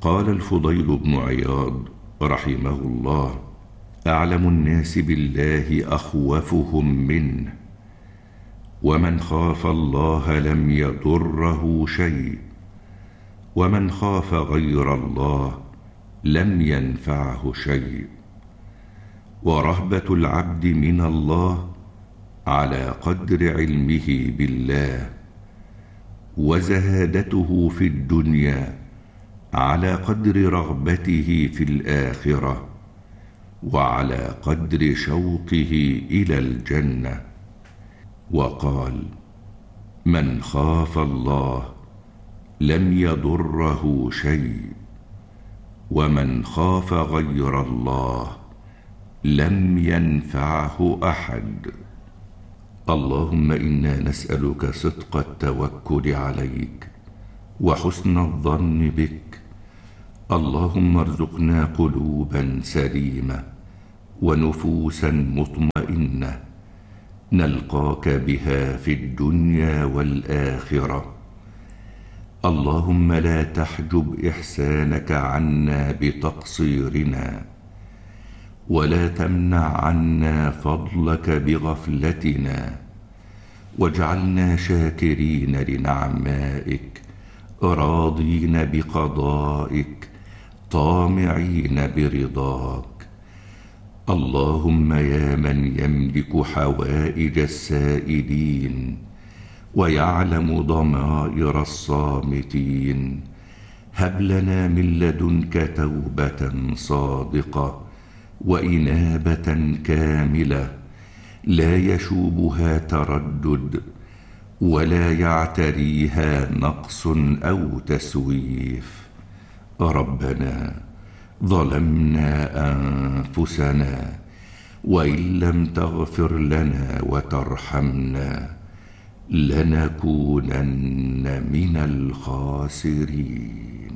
قال الفضيل بن عياض رحمه الله: أعلم الناس بالله أخوفهم منه، ومن خاف الله لم يضره شيء، ومن خاف غير الله لم ينفعه شيء. ورهبة العبد من الله على قدر علمه بالله، وزهادته في الدنيا على قدر رغبته في الآخرة، وعلى قدر شوقه إلى الجنة. وقال: من خاف الله لم يضره شيء، ومن خاف غير الله لم ينفعه أحد. اللهم إنا نسألك صدق التوكل عليك وحسن الظن بك. اللهم ارزقنا قلوبا سليمة ونفوسا مطمئنة نلقاك بها في الدنيا والآخرة. اللهم لا تحجب إحسانك عنا بتقصيرنا، ولا تمنع عنا فضلك بغفلتنا، واجعلنا شاكرين لنعمائك راضين بقضائك طامعين برضاك. اللهم يا من يملك حوائج السائلين ويعلم ضمائر الصامتين، هب لنا من لدنك توبة صادقة وإنابة كاملة لا يشوبها تردد ولا يعتريها نقص أو تسويف. ربنا ظلمنا أنفسنا، وإن لم تغفر لنا وترحمنا لنكونن من الخاسرين.